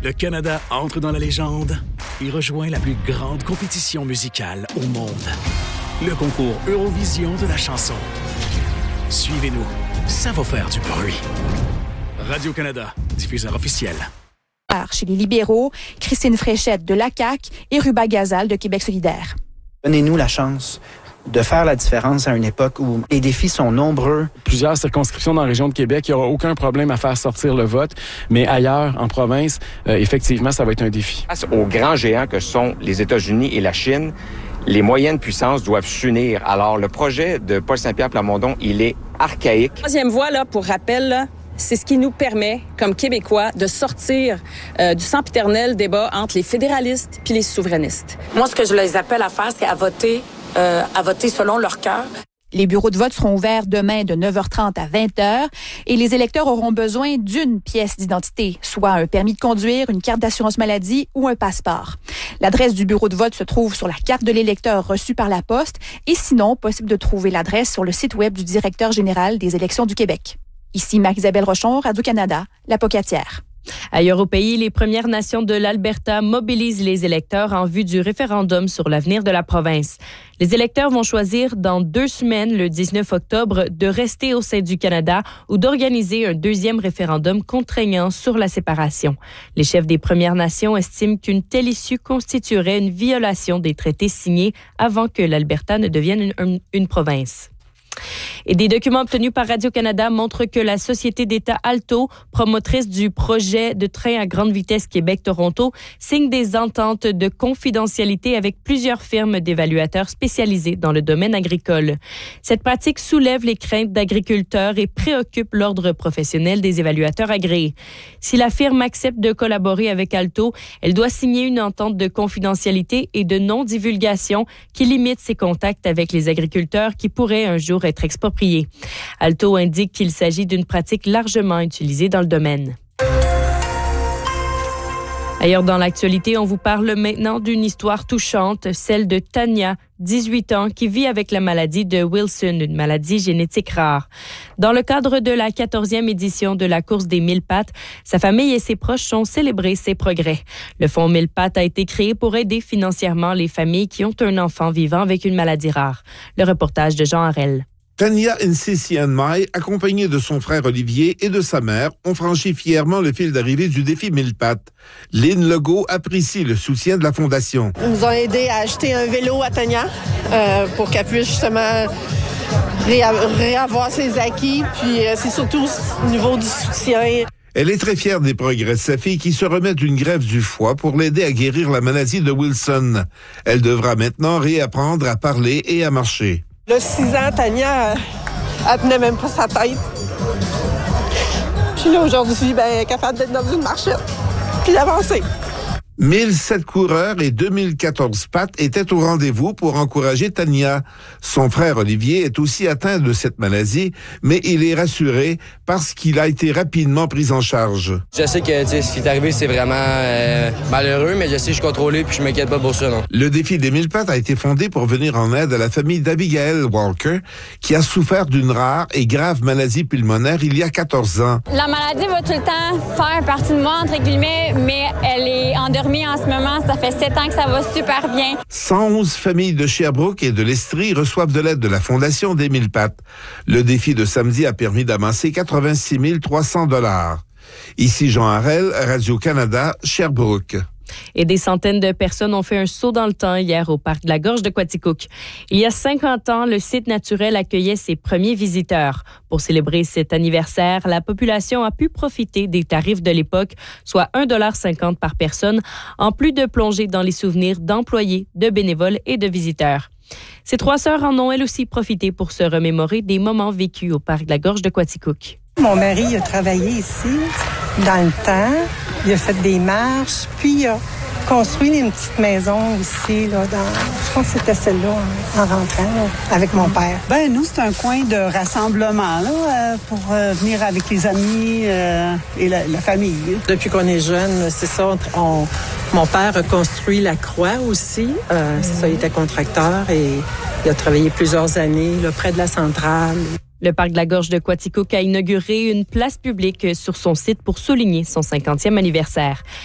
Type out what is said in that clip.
Le Canada entre dans la légende et rejoint la plus grande compétition musicale au monde. Le concours Eurovision de la chanson. Suivez-nous, ça va faire du bruit. Radio-Canada, diffuseur officiel. Chez les libéraux, Christine Fréchette de la CAQ et Ruba Gazal de Québec solidaire. Donnez-nous la chance de faire la différence à une époque où les défis sont nombreux. Plusieurs circonscriptions dans la région de Québec, il n'y aura aucun problème à faire sortir le vote, mais ailleurs, en province, effectivement, ça va être un défi. Face aux grands géants que sont les États-Unis et la Chine, les moyennes puissances doivent s'unir. Alors, le projet de Paul Saint-Pierre Plamondon, il est archaïque. Troisième voie, là, pour rappel, là, c'est ce qui nous permet, comme Québécois, de sortir du sempiternel débat entre les fédéralistes puis les souverainistes. Moi, ce que je les appelle à faire, c'est à voter selon leur cœur. Les bureaux de vote seront ouverts demain de 9h30 à 20h et les électeurs auront besoin d'une pièce d'identité, soit un permis de conduire, une carte d'assurance maladie ou un passeport. L'adresse du bureau de vote se trouve sur la carte de l'électeur reçue par la poste et sinon, possible de trouver l'adresse sur le site web du directeur général des élections du Québec. Ici Marie-Isabelle Rochon, Radio-Canada, La Pocatière. Ailleurs au pays, les Premières Nations de l'Alberta mobilisent les électeurs en vue du référendum sur l'avenir de la province. Les électeurs vont choisir dans 2 semaines, le 19 octobre, de rester au sein du Canada ou d'organiser un deuxième référendum contraignant sur la séparation. Les chefs des Premières Nations estiment qu'une telle issue constituerait une violation des traités signés avant que l'Alberta ne devienne une province. Et des documents obtenus par Radio-Canada montrent que la société d'État Alto, promotrice du projet de train à grande vitesse Québec-Toronto, signe des ententes de confidentialité avec plusieurs firmes d'évaluateurs spécialisés dans le domaine agricole. Cette pratique soulève les craintes d'agriculteurs et préoccupe l'ordre professionnel des évaluateurs agréés. Si la firme accepte de collaborer avec Alto, elle doit signer une entente de confidentialité et de non-divulgation qui limite ses contacts avec les agriculteurs qui pourraient un jour être expropriés. Alto indique qu'il s'agit d'une pratique largement utilisée dans le domaine. Ailleurs dans l'actualité, on vous parle maintenant d'une histoire touchante, celle de Tania, 18 ans, qui vit avec la maladie de Wilson, une maladie génétique rare. Dans le cadre de la 14e édition de la course des 1000 pattes, sa famille et ses proches ont célébré ses progrès. Le fonds 1000 pattes a été créé pour aider financièrement les familles qui ont un enfant vivant avec une maladie rare. Le reportage de Jean Harel. Tania Nsisi-Anmai, accompagnée de son frère Olivier et de sa mère, ont franchi fièrement le fil d'arrivée du défi 1000 pattes. Lynn Legault apprécie le soutien de la Fondation. Ils nous ont aidé à acheter un vélo à Tania pour qu'elle puisse justement réavoir ses acquis. Puis c'est surtout au niveau du soutien. Elle est très fière des progrès de sa fille qui se remet d'une greffe du foie pour l'aider à guérir la maladie de Wilson. Elle devra maintenant réapprendre à parler et à marcher. Là, 6 ans, Tania, elle tenait même pas sa tête. Puis là, aujourd'hui, capable d'être dans une marchette, puis d'avancer. 1007 coureurs et 2014 pattes étaient au rendez-vous pour encourager Tania. Son frère Olivier est aussi atteint de cette maladie, mais il est rassuré parce qu'il a été rapidement pris en charge. Je sais que ce qui est arrivé, c'est vraiment malheureux, mais je sais que je suis contrôlé puis je m'inquiète pas pour ça, non. Le défi des 1000 pattes a été fondé pour venir en aide à la famille d'Abigail Walker, qui a souffert d'une rare et grave maladie pulmonaire il y a 14 ans. La maladie va tout le temps faire partie de moi, entre guillemets, mais elle est endormie en ce moment. Ça fait 7 ans que ça va super bien. 111 familles de Sherbrooke et de l'Estrie reçoivent de l'aide de la Fondation des 1000 pattes. Le défi de samedi a permis d'amasser 86 300 $. Ici Jean Harel, Radio-Canada, Sherbrooke. Et des centaines de personnes ont fait un saut dans le temps hier au parc de la Gorge de Quaticook. Il y a 50 ans, le site naturel accueillait ses premiers visiteurs. Pour célébrer cet anniversaire, la population a pu profiter des tarifs de l'époque, soit 1,50 $ par personne, en plus de plonger dans les souvenirs d'employés, de bénévoles et de visiteurs. Ces 3 sœurs en ont elles aussi profité pour se remémorer des moments vécus au parc de la Gorge de Quaticook. Mon mari a travaillé ici dans le temps. Il a fait des marches, puis il a construit une petite maison ici, là, je pense que c'était celle-là en rentrant, là, avec mon père. Nous, c'est un coin de rassemblement là, pour venir avec les amis et la famille. Depuis qu'on est jeune, c'est ça, mon père a construit la croix aussi. C'est ça, il était contracteur et il a travaillé plusieurs années là, près de la centrale. Le parc de la Gorge de Quaticook a inauguré une place publique sur son site pour souligner son 50e anniversaire.